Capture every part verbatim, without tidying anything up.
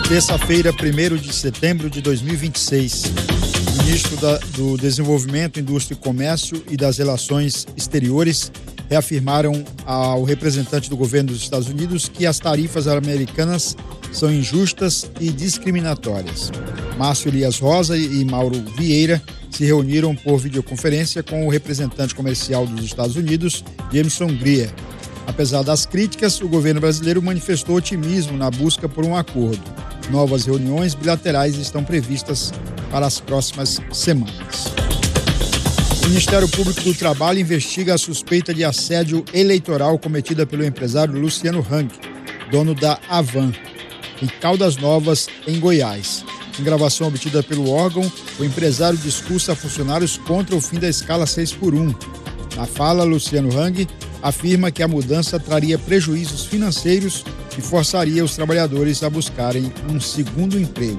Terça-feira, primeiro de setembro de dois mil e vinte e seis. O ministro da, do Desenvolvimento, Indústria e Comércio e das Relações Exteriores reafirmaram ao representante do governo dos Estados Unidos que as tarifas americanas são injustas e discriminatórias. Márcio Elias Rosa e Mauro Vieira se reuniram por videoconferência com o representante comercial dos Estados Unidos, Jameson Greer. Apesar das críticas, o governo brasileiro manifestou otimismo na busca por um acordo. Novas reuniões bilaterais estão previstas para as próximas semanas. O Ministério Público do Trabalho investiga a suspeita de assédio eleitoral cometida pelo empresário Luciano Hang, dono da Avan, em Caldas Novas, em Goiás. Em gravação obtida pelo órgão, o empresário discursa a funcionários contra o fim da escala seis por um. Na fala, Luciano Hang afirma que a mudança traria prejuízos financeiros e forçaria os trabalhadores a buscarem um segundo emprego.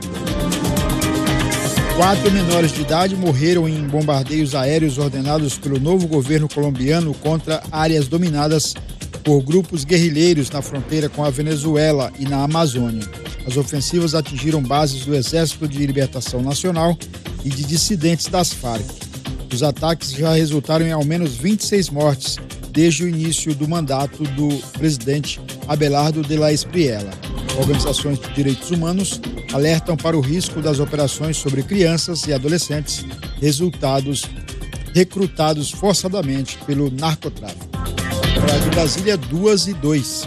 Quatro menores de idade morreram em bombardeios aéreos ordenados pelo novo governo colombiano contra áreas dominadas por grupos guerrilheiros na fronteira com a Venezuela e na Amazônia. As ofensivas atingiram bases do Exército de Libertação Nacional e de dissidentes das Farc. Os ataques já resultaram em ao menos vinte e seis mortes desde o início do mandato do presidente Abelardo de la Espriella. Organizações de direitos humanos alertam para o risco das operações sobre crianças e adolescentes resultados recrutados forçadamente pelo narcotráfico. Para de Brasília, duas e dois.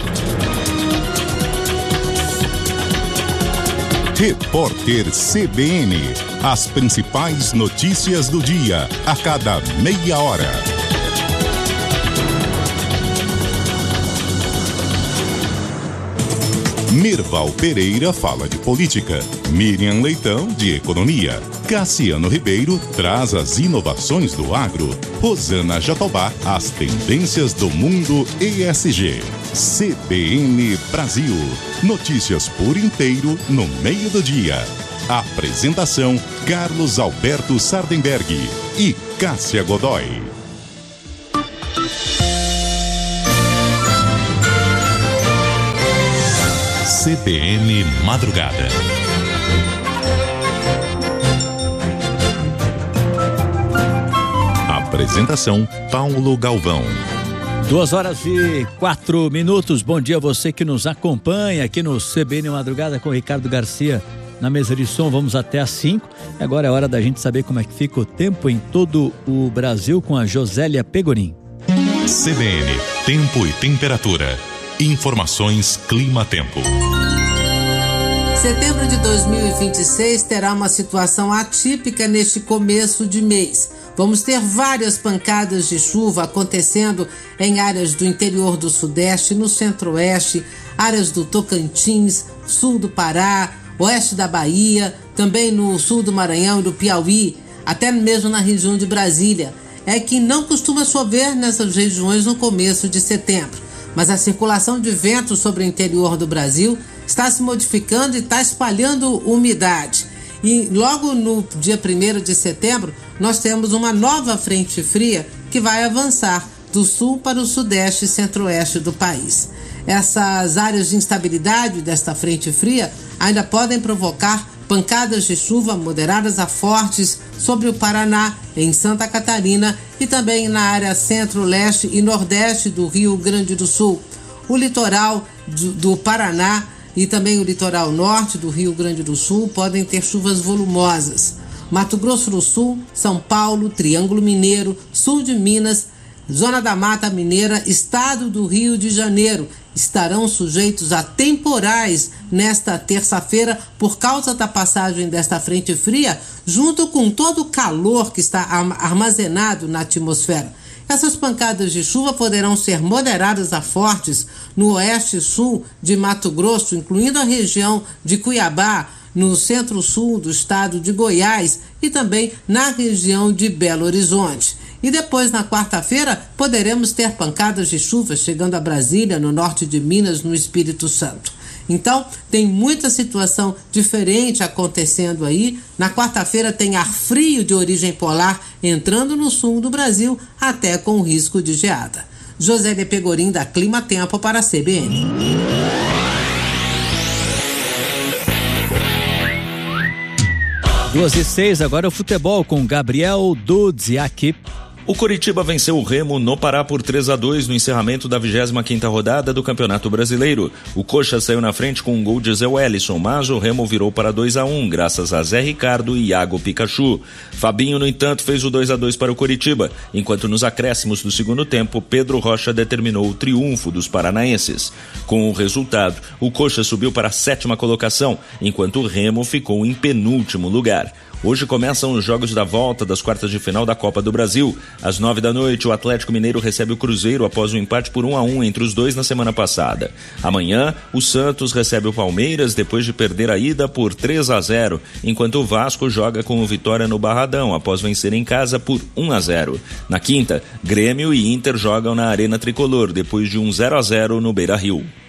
Repórter C B N. As principais notícias do dia, a cada meia hora. Mirval Pereira fala de política, Miriam Leitão de economia, Cassiano Ribeiro traz as inovações do agro, Rosana Jatobá as tendências do mundo E S G. C B N Brasil, notícias por inteiro no meio do dia. Apresentação Carlos Alberto Sardenberg e Cássia Godoy. C B N Madrugada. Apresentação Paulo Galvão. Duas horas e quatro minutos. Bom dia a você que nos acompanha aqui no C B N Madrugada com o Ricardo Garcia na mesa de som. Vamos até às cinco. Agora é hora da gente saber como é que fica o tempo em todo o Brasil com a Josélia Pegorim. C B N, tempo e temperatura. Informações Clima-Tempo. Setembro de dois mil e vinte e seis terá uma situação atípica neste começo de mês. Vamos ter várias pancadas de chuva acontecendo em áreas do interior do Sudeste, no Centro-Oeste, áreas do Tocantins, sul do Pará, oeste da Bahia, também no sul do Maranhão e do Piauí, até mesmo na região de Brasília. É que não costuma chover nessas regiões no começo de setembro. Mas a circulação de vento sobre o interior do Brasil está se modificando e está espalhando umidade. E logo no dia primeiro de setembro, nós temos uma nova frente fria que vai avançar do sul para o sudeste e centro-oeste do país. Essas áreas de instabilidade desta frente fria ainda podem provocar pancadas de chuva moderadas a fortes sobre o Paraná, em Santa Catarina e também na área centro-leste e nordeste do Rio Grande do Sul. O litoral do, do Paraná e também o litoral norte do Rio Grande do Sul podem ter chuvas volumosas. Mato Grosso do Sul, São Paulo, Triângulo Mineiro, sul de Minas, Zona da Mata Mineira, estado do Rio de Janeiro, estarão sujeitos a temporais nesta terça-feira por causa da passagem desta frente fria, junto com todo o calor que está armazenado na atmosfera. Essas pancadas de chuva poderão ser moderadas a fortes no oeste e sul de Mato Grosso, incluindo a região de Cuiabá, no centro-sul do estado de Goiás e também na região de Belo Horizonte. E depois, na quarta-feira, poderemos ter pancadas de chuva chegando a Brasília, no norte de Minas, no Espírito Santo. Então, tem muita situação diferente acontecendo aí. Na quarta-feira tem ar frio de origem polar entrando no sul do Brasil, até com risco de geada. Josélia Pegorim, da Clima Tempo, para a C B N. duas e seis, agora o futebol com Gabriel Dudziak. O Coritiba venceu o Remo no Pará por três a dois no encerramento da vigésima quinta rodada do Campeonato Brasileiro. O Coxa saiu na frente com um gol de Zé Wellison, mas o Remo virou para dois a um, graças a Zé Ricardo e Iago Pikachu. Fabinho, no entanto, fez o dois a dois para o Coritiba, enquanto nos acréscimos do segundo tempo, Pedro Rocha determinou o triunfo dos paranaenses. Com o resultado, o Coxa subiu para a sétima colocação, enquanto o Remo ficou em penúltimo lugar. Hoje começam os jogos da volta das quartas de final da Copa do Brasil. Às nove da noite, o Atlético Mineiro recebe o Cruzeiro após um empate por um a um entre os dois na semana passada. Amanhã, o Santos recebe o Palmeiras depois de perder a ida por três a zero, enquanto o Vasco joga com o Vitória no Barradão após vencer em casa por um a zero. Na quinta, Grêmio e Inter jogam na Arena Tricolor depois de um zero a zero no Beira-Rio.